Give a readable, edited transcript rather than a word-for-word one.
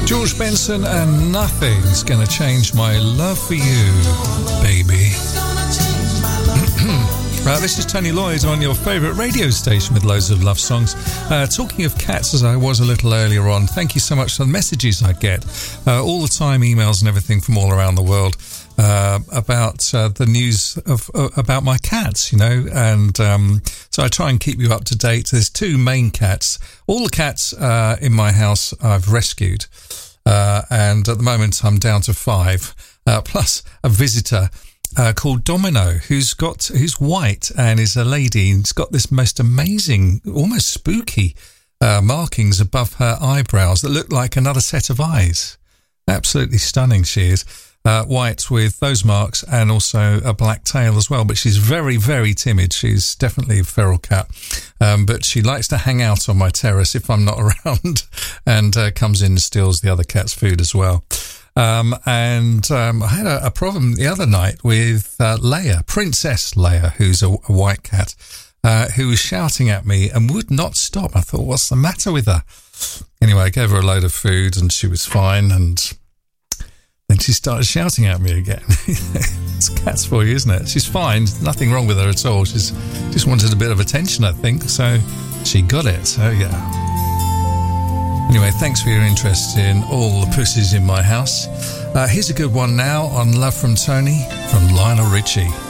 George Benson and Nothing's Gonna Change My Love for You, baby. This is Tony Lloyd on your favourite radio station with loads of love songs. Talking of cats, as I was a little earlier on, thank you so much for the messages I get all the time, emails and everything from all around the world about the news about my cats, you know, and so I try and keep you up to date. There's two main cats. All the cats in my house I've rescued, and at the moment I'm down to 5, plus a visitor called Domino, who's white and is a lady. It's got this most amazing, almost spooky markings above her eyebrows that look like another set of eyes. Absolutely stunning she is. White with those marks and also a black tail as well. But she's very, very timid. She's definitely a feral cat. But she likes to hang out on my terrace if I'm not around and comes in and steals the other cat's food as well. And I had a problem the other night with Leia, Princess Leia, who's a white cat, who was shouting at me and would not stop. I thought, what's the matter with her? Anyway, I gave her a load of food and she was fine, and then she started shouting at me again. It's cats for you, isn't it? She's fine, nothing wrong with her at all. She's just wanted a bit of attention, I think, so she got it. So yeah. Anyway, thanks for your interest in all the pussies in my house. Here's a good one now on Love from Tony from Lionel Richie.